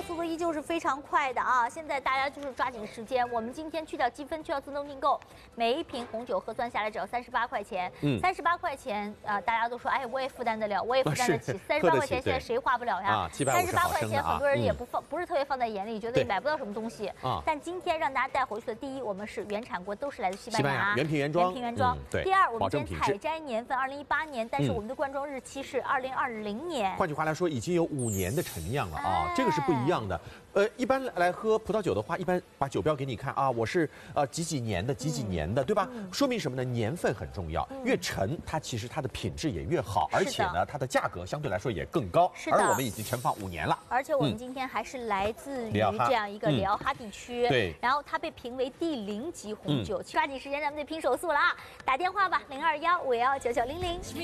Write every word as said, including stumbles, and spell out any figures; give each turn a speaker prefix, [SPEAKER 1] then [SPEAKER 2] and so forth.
[SPEAKER 1] 速度依旧是非常快的啊！现在大家就是抓紧时间。我们今天去掉积分，去掉自动订购，每一瓶红酒核算下来只要三十八块钱。嗯，三十八块钱，呃，大家都说，哎，我也负担得了，我也负担得起。三十八块钱现在谁花不了呀？三十八块钱，很多人也不放，不是特别放在眼里，觉得买不到什么东西。啊，但今天让大家带回去的，第一，我们是原产国都是来自西班牙，
[SPEAKER 2] 原瓶原装，
[SPEAKER 1] 原瓶原装。
[SPEAKER 2] 对。
[SPEAKER 1] 第二，我们今天采摘年份二零一八年，但是我们的灌装日期是二零二零年。
[SPEAKER 2] 换句话来说，已经有五年的陈酿了啊，这个是不一样的。呃，一般来喝葡萄酒的话，一般把酒标给你看啊，我是呃几几年的，几几年的，对吧？说明什么呢？年份很重要，越陈它其实它的品质也越好，而且呢，它的价格相对来说也更高。
[SPEAKER 1] 是的。
[SPEAKER 2] 而我们已经陈放五年了。
[SPEAKER 1] 而且我们今天还是来自于这样一个里奥哈地区，
[SPEAKER 2] 对。
[SPEAKER 1] 然后它被评为第零级红酒，抓紧时间，咱们得拼手速了啊！打电话吧，零二幺五幺九九零零。